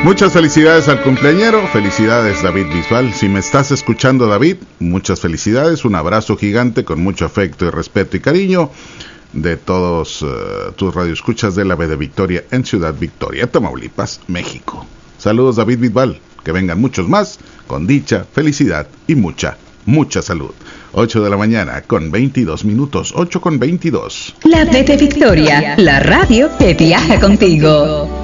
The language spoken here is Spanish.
Muchas felicidades al cumpleañero, felicidades David Bisbal. Si me estás escuchando, David, muchas felicidades, un abrazo gigante con mucho afecto y respeto y cariño de todos tus radioescuchas de la B de Victoria en Ciudad Victoria, Tamaulipas, México. Saludos, David Bisbal, que vengan muchos más, con dicha, felicidad y mucha salud. 8 de la mañana con 22 minutos, 8 con 22. La B de Victoria, la radio que viaja contigo.